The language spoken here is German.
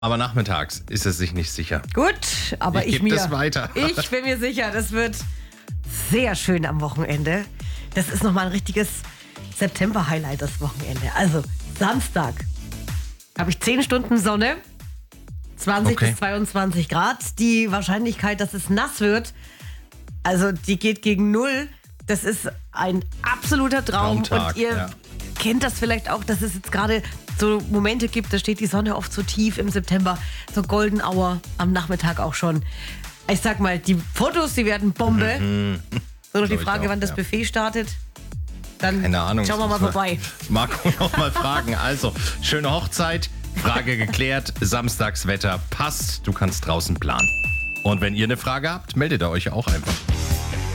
Aber nachmittags ist es sich nicht sicher. Gut, aber Ich gebe das weiter. Ich bin mir sicher, das wird sehr schön am Wochenende. Das ist nochmal ein richtiges September-Highlight, das Wochenende. Also Samstag habe ich 10 Stunden Sonne, 20 bis 22 Grad. Die Wahrscheinlichkeit, dass es nass wird, also die geht gegen 0. Das ist ein absoluter Traum. Traumtag, und ihr kennt das vielleicht auch, dass es jetzt gerade so Momente gibt, da steht die Sonne oft so tief im September, so Golden Hour am Nachmittag auch schon. Ich sag mal, die Fotos, die werden Bombe. So noch die Frage, wann das Buffet startet. Dann Keine Ahnung. schauen wir mal vorbei. Marco noch mal fragen. Also, schöne Hochzeit, Frage geklärt, Samstagswetter passt, du kannst draußen planen. Und wenn ihr eine Frage habt, meldet ihr euch auch einfach.